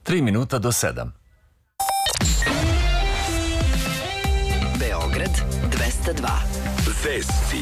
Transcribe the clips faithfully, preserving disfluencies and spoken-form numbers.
Tri minuta do sedam. Beograd dvesta dva. Vesti.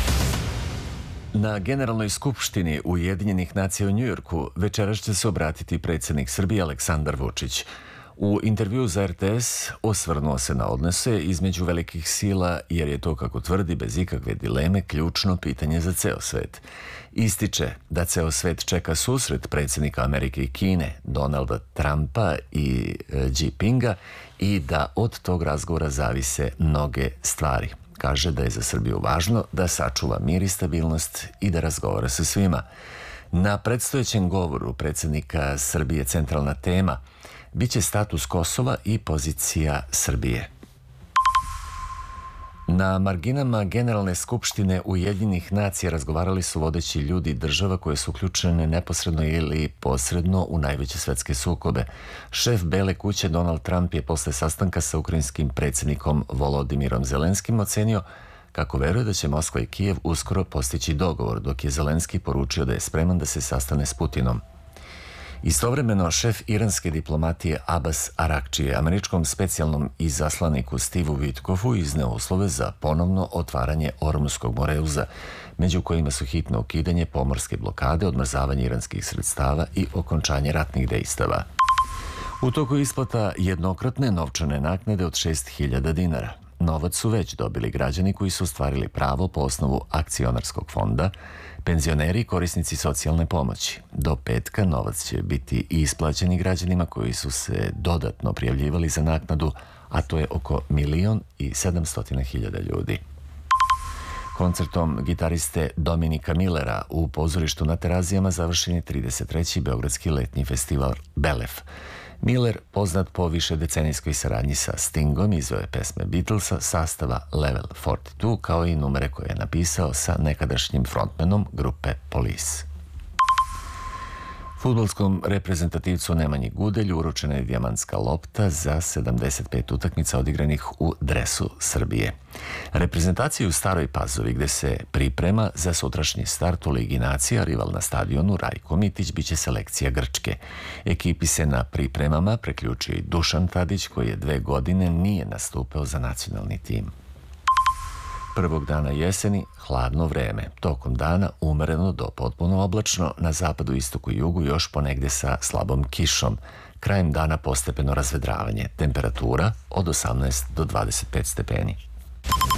Na Generalnoj skupštini Ujedinjenih nacija u Njujorku večeras će se obratiti predsjednik Srbije Aleksandar Vučić. U intervju za R T S osvrnuo se na odnose između velikih sila, jer je to, kako tvrdi, bez ikakve dileme ključno pitanje za ceo svet. Ističe da ceo svet čeka susret predsjednika Amerike i Kine, Donalda Trumpa i Xi Jinpinga, i da od tog razgovora zavise mnoge stvari. Kaže da je za Srbiju važno da sačuva mir i stabilnost i da razgovara sa svima. Na predstojećem govoru predsjednika Srbije centralna tema biće status Kosova i pozicija Srbije. Na marginama Generalne skupštine Ujedinjenih nacija razgovarali su vodeći ljudi država koje su uključene neposredno ili posredno u najveće svetske sukobe. Šef Bele kuće Donald Trump je posle sastanka sa ukrajinskim predsjednikom Volodimirom Zelenskim ocenio kako veruje da će Moskva i Kijev uskoro postići dogovor, dok je Zelenski poručio da je spreman da se sastane s Putinom. Istovremeno, šef iranske diplomatije Abbas Arakči je američkom specijalnom izaslaniku Steveu Witkoffu izneo uslove za ponovno otvaranje Ormuskog moreuza, među kojima su hitno ukidanje pomorske blokade, odmrzavanje iranskih sredstava i okončanje ratnih dejstava. U toku isplata jednokratne novčane naknade od šest hiljada dinara. Novac su već dobili građani koji su ostvarili pravo po osnovu akcionarskog fonda, penzioneri i korisnici socijalne pomoći. Do petka novac će biti isplaćeni građanima koji su se dodatno prijavljivali za naknadu, a to je oko milion i sedamstotina hiljada ljudi. Koncertom gitariste Dominika Millera u pozorištu na Terazijama završen je trideset treći Beogradski letnji festival Belef. Miller, poznat po višedecenijskoj saradnji sa Stingom, izveo je pesme Beatlesa sastava Level četrdeset dva, kao i numere koje je napisao sa nekadašnjim frontmanom grupe Police. Fudbalskom reprezentativcu Nemanji Gudelju uručena je dijamantska lopta za sedamdeset pet utakmica odigranih u dresu Srbije. Reprezentacija u Staroj Pazovi, gde se priprema za sutrašnji start u Ligi nacija, rival na stadionu Rajko Mitić biće selekcija Grčke. Ekipi se na pripremama priključio i Dušan Tadić, koji je dve godine nije nastupao za nacionalni tim. Prvog dana jeseni hladno vreme, tokom dana umereno do potpuno oblačno, na zapadu, istoku i jugu još ponegde sa slabom kišom. Krajem dana postepeno razvedravanje, temperatura od osamnaest do dvadeset pet stepeni.